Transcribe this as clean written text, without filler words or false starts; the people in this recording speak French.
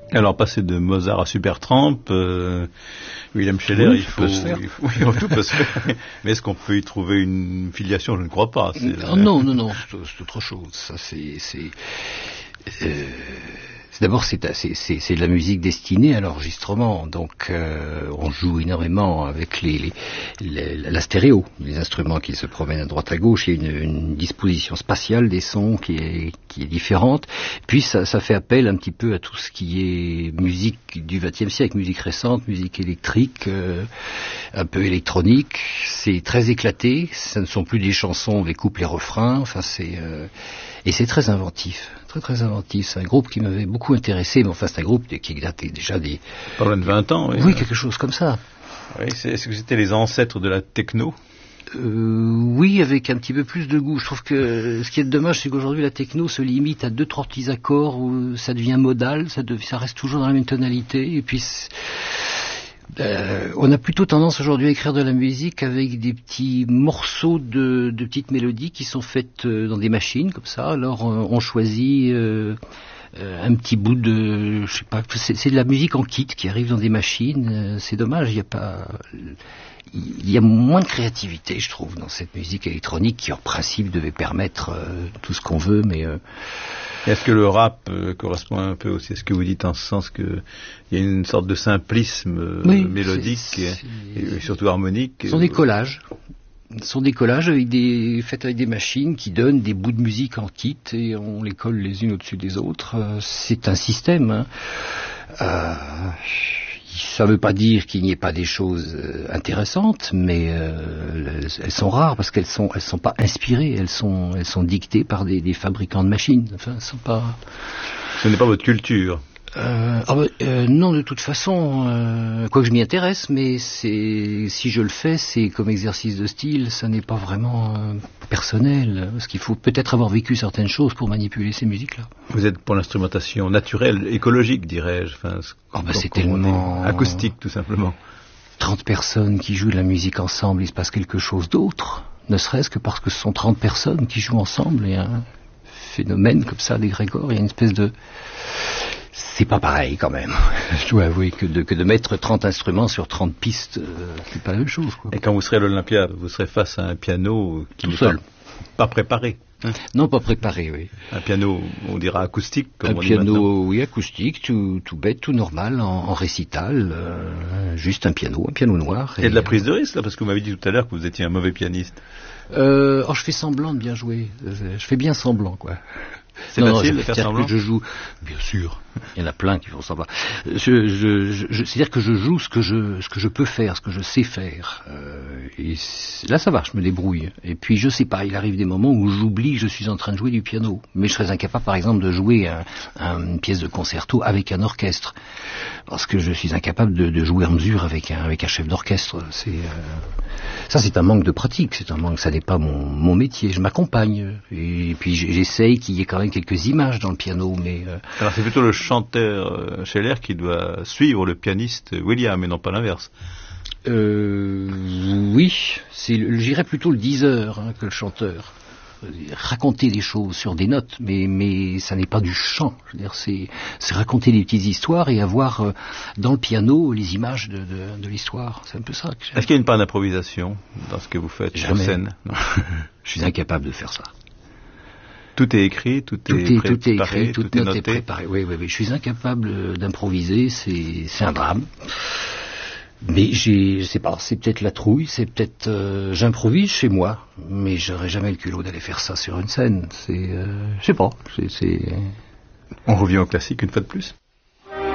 Alors, passer de Mozart à Supertramp, Wilhelm Scheller, oui, oui, tout peut se faire. Mais est-ce qu'on peut y trouver une filiation? Je ne crois pas. Non, c'est autre chose. Ça, d'abord, c'est de la musique destinée à l'enregistrement, donc on joue énormément avec la stéréo, les instruments qui se promènent à droite à gauche. Il y a une disposition spatiale des sons qui est différente. Puis ça fait appel un petit peu à tout ce qui est musique du XXe siècle, musique récente, musique électrique, un peu électronique. C'est très éclaté. Ce ne sont plus des chansons, des couples et refrains. Enfin, et c'est très inventif, très inventif. C'est un groupe qui m'avait beaucoup intéressé, mais enfin c'est un groupe qui date déjà des... Pas loin de 20 ans, oui. Oui, quelque chose comme ça. Oui, est-ce que c'était les ancêtres de la techno? Oui, avec un petit peu plus de goût. Je trouve que ce qui est dommage, c'est qu'aujourd'hui la techno se limite à 2-3 petits accords où ça devient modal, ça reste toujours dans la même tonalité, et puis... on a plutôt tendance aujourd'hui à écrire de la musique avec des petits morceaux de petites mélodies qui sont faites dans des machines comme ça. Alors on choisit un petit bout de, je sais pas, c'est de la musique en kit qui arrive dans des machines. C'est dommage, il y a moins de créativité, je trouve, dans cette musique électronique qui en principe devait permettre tout ce qu'on veut, mais est-ce que le rap correspond un peu aussi à ce que vous dites, en ce sens qu'il y a une sorte de simplisme mélodique et surtout harmonique? Ce sont des collages. Ce sont des collages faits avec des machines qui donnent des bouts de musique en kit et on les colle les unes au-dessus des autres. C'est un système. Ça ne veut pas dire qu'il n'y ait pas des choses intéressantes, mais elles sont rares parce qu'elles sont pas inspirées, elles sont dictées par des fabricants de machines. Enfin, elles sont pas... Ce n'est pas votre culture? Non, de toute façon, quoique je m'y intéresse, mais si je le fais, c'est comme exercice de style, ça n'est pas vraiment personnel, parce qu'il faut peut-être avoir vécu certaines choses pour manipuler ces musiques-là. Vous êtes pour l'instrumentation naturelle, écologique, dirais-je. Enfin, c'est tellement... acoustique, tout simplement. 30 personnes qui jouent de la musique ensemble, il se passe quelque chose d'autre, ne serait-ce que parce que ce sont 30 personnes qui jouent ensemble, et un phénomène comme ça, d'égrégore, il y a une espèce de... C'est pas pareil quand même. Je dois avouer que de mettre 30 instruments sur 30 pistes, c'est pas la même chose, quoi. Et quand vous serez à l'Olympia, vous serez face à un piano qui n'est pas préparé. Hein? Non, pas préparé, oui. Un piano, on dira acoustique, comme on dit maintenant. Un piano, oui, acoustique, tout bête, tout normal, en récital, juste un piano noir. Il y a de la prise de risque, là, parce que vous m'avez dit tout à l'heure que vous étiez un mauvais pianiste. Je fais semblant de bien jouer. Je fais bien semblant, quoi. C'est facile de faire semblant. Que je joue, bien sûr. Il y en a plein qui font semblant. C'est-à-dire que je joue ce que je peux faire, ce que je sais faire. Et là, ça va, je me débrouille. Et puis, je sais pas, il arrive des moments où j'oublie que je suis en train de jouer du piano. Mais je serais incapable, par exemple, de jouer une pièce de concerto avec un orchestre. Parce que je suis incapable de jouer en mesure avec un chef d'orchestre. Ça, c'est un manque de pratique. Ça n'est pas mon métier. Je m'accompagne. Et puis, j'essaye qu'il y ait quand même quelques images dans le piano, mais... Alors, c'est plutôt le chanteur Scheller qui doit suivre le pianiste William, et non pas l'inverse. Oui, j'irais plutôt le diseur que le chanteur. Raconter des choses sur des notes, mais ça n'est pas du chant. Je veux dire, c'est raconter des petites histoires et avoir dans le piano les images de l'histoire. C'est un peu ça. Est-ce qu'il y a une part d'improvisation dans ce que vous faites sur scène? Je suis incapable de faire ça. Tout est écrit, tout est préparé, toute note est préparée. Oui, je suis incapable d'improviser, c'est un drame. Mais je sais pas, c'est peut-être la trouille, c'est peut-être j'improvise chez moi, mais j'aurais jamais le culot d'aller faire ça sur une scène. Je sais pas, On revient au classique une fois de plus.